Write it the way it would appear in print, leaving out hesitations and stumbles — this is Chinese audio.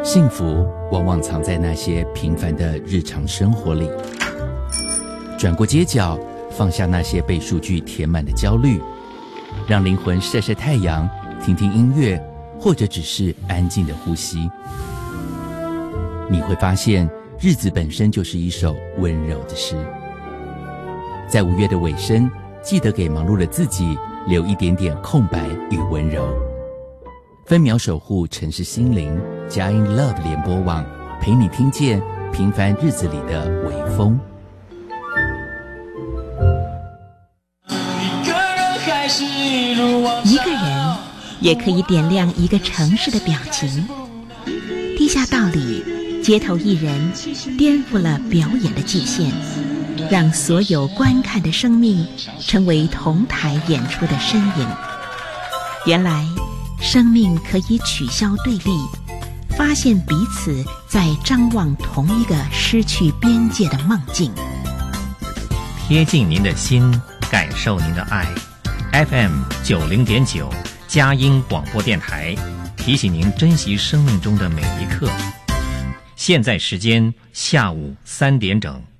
幸福往往藏在那些平凡的日常生活里。转过街角，放下那些被数据填满的焦虑，让灵魂晒晒太阳，听听音乐，或者只是安静的呼吸。你会发现，日子本身就是一首温柔的诗。在5月的尾声，记得给忙碌的自己留一点点空白与温柔。分秒守护城市心灵，佳音 Love 联播网陪你听见平凡日子里的微风。 一个人也可以点亮一个城市的表情。地下道里，街头艺人颠覆了表演的界限，让所有观看的生命成为同台演出的身影。原来生命可以取消对立，发现彼此在张望同一个失去边界的梦境。 贴近您的心，感受您的爱。FM 90.9佳音广播电台提醒您珍惜生命中的每一刻。现在时间下午3点整。